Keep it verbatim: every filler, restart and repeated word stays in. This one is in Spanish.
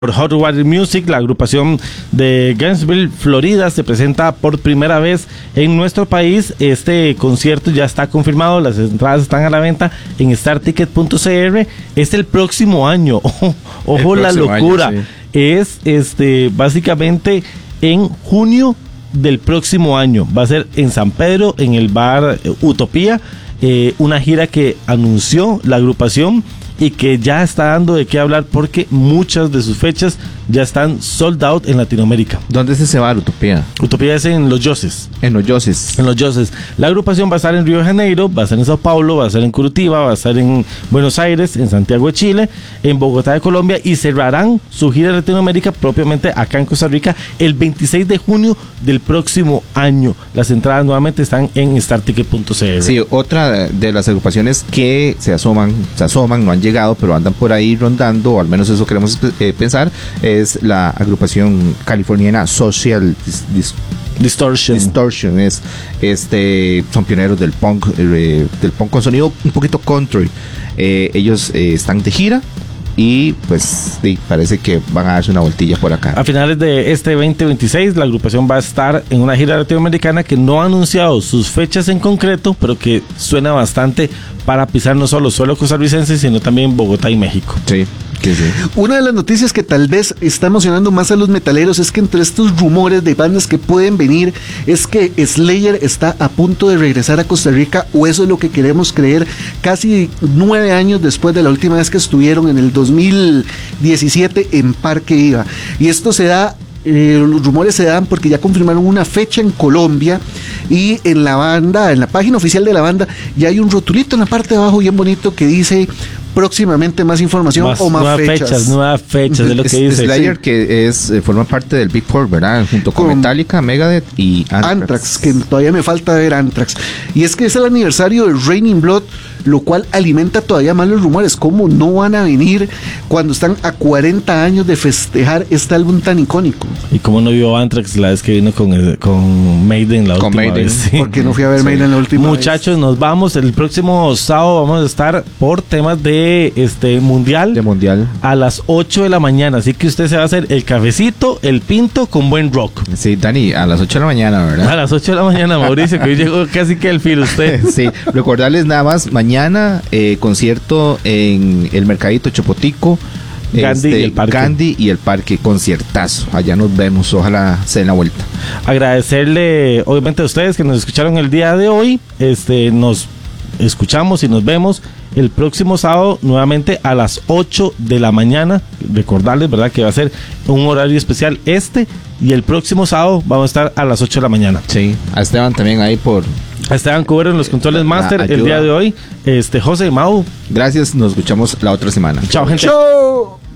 Por Hot Water Music, la agrupación de Gainesville, Florida, se presenta por primera vez en nuestro país. Este concierto ya está confirmado, las entradas están a la venta en star ticket punto c r. Es el próximo año. Ojo, ojo la locura. Año, sí. Es este básicamente en junio del próximo año. Va a ser en San Pedro, en el bar Utopía, eh, una gira que anunció la agrupación y que ya está dando de qué hablar porque muchas de sus fechas ya están sold out en Latinoamérica. ¿Dónde es ese bar, Utopía? Utopía es en Los Yoses. En Los Yoses. En Los Yoses. La agrupación va a estar en Río de Janeiro, va a estar en Sao Paulo, va a estar en Curitiba, va a estar en Buenos Aires, en Santiago de Chile, en Bogotá de Colombia y cerrarán su gira de Latinoamérica propiamente acá en Costa Rica el veintiséis de junio del próximo año. Las entradas nuevamente están en star ticket punto c r. Sí, otra de las agrupaciones que se asoman, se asoman, no han llegado, pero andan por ahí rondando, o al menos eso queremos eh, pensar, es la agrupación californiana Social Dis- Dis- Distortion. Distortion es, este, son pioneros del punk, eh, del punk con sonido un poquito country. Eh, ellos eh, están de gira y pues sí, parece que van a darse una voltilla por acá. A finales de este veinte veintiséis, la agrupación va a estar en una gira latinoamericana que no ha anunciado sus fechas en concreto, pero que suena bastante para pisar no solo suelo costarricense, sino también Bogotá y México. Sí. Sí, sí. Una de las noticias que tal vez está emocionando más a los metaleros es que entre estos rumores de bandas que pueden venir es que Slayer está a punto de regresar a Costa Rica, o eso es lo que queremos creer, casi nueve años después de la última vez que estuvieron en el dos mil diecisiete en Parque Iva. Y esto se da, eh, los rumores se dan porque ya confirmaron una fecha en Colombia, y en la banda, en la página oficial de la banda, ya hay un rotulito en la parte de abajo bien bonito que dice próximamente más información más, o más nuevas fechas. fechas. Nuevas fechas, de lo que dice. Slayer, sí. Que es, eh, forma parte del Big Four, ¿verdad? Junto con, con Metallica, Megadeth y Anthrax. Anthrax, que todavía me falta ver Anthrax. Y es que es el aniversario de Raining Blood, lo cual alimenta todavía más los rumores. ¿Cómo no van a venir cuando están a cuarenta años de festejar este álbum tan icónico? ¿Y cómo no vio Anthrax la vez que vino con, con Maiden la con última Maiden. vez? Sí. Porque no fui a ver sí. Maiden la última Muchachos, vez. nos vamos. El próximo sábado vamos a estar por temas de este mundial. De mundial. A las ocho de la mañana. Así que usted se va a hacer el cafecito, el pinto con buen rock. Sí, Dani, a las ocho de la mañana, ¿verdad? A las ocho de la mañana, Mauricio, que hoy llegó casi que el filo usted. Sí, recordarles nada más, mañana eh, concierto en el Mercadito Chopotico. Gandhi, este, y el parque. Gandhi y el parque, conciertazo. Allá nos vemos, ojalá se den la vuelta. Agradecerle obviamente a ustedes que nos escucharon el día de hoy. Este, nos escuchamos y nos vemos el próximo sábado nuevamente a las ocho de la mañana. Recordarles, ¿verdad?, que va a ser un horario especial este, y el próximo sábado vamos a estar a las ocho de la mañana. Sí, a Esteban también ahí por... A Esteban Cubero en los controles master el día de hoy. Este, José y Mau. Gracias, nos escuchamos la otra semana. Chao, gente. Chao.